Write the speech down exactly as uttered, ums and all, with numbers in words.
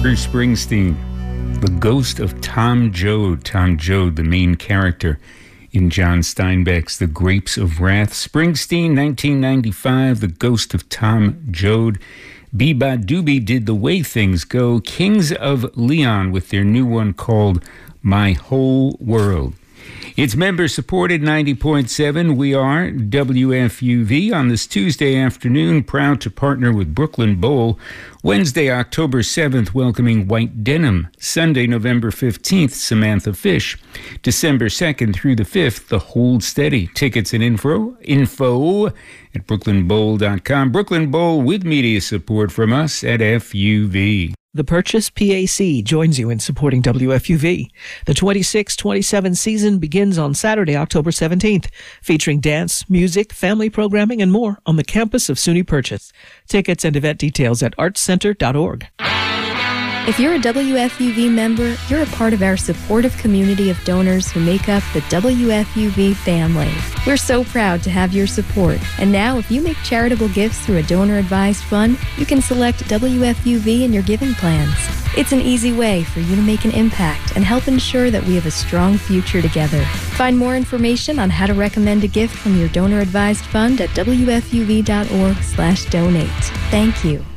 Bruce Springsteen, the ghost of Tom Joad. Tom Joad, the main character in John Steinbeck's The Grapes of Wrath. Springsteen, nineteen ninety-five, the ghost of Tom Joad. Beba Doobie did The Way Things Go. Kings of Leon with their new one called My Whole World. It's member-supported ninety point seven. We are W F U V on this Tuesday afternoon, proud to partner with Brooklyn Bowl. Wednesday, October seventh, welcoming White Denim. Sunday, November fifteenth, Samantha Fish. December second through the fifth, The Hold Steady. Tickets and info, info at brooklyn bowl dot com. Brooklyn Bowl with media support from us at F U V. The Purchase P A C joins you in supporting W F U V. The twenty-six twenty-seven season begins on Saturday, October seventeenth, featuring dance, music, family programming, and more on the campus of SUNY Purchase. Tickets and event details at arts center dot org. If you're a W F U V member, you're a part of our supportive community of donors who make up the W F U V family. We're so proud to have your support. And now, if you make charitable gifts through a donor-advised fund, you can select W F U V in your giving plans. It's an easy way for you to make an impact and help ensure that we have a strong future together. Find more information on how to recommend a gift from your donor-advised fund at W F U V dot org slash donate. Thank you.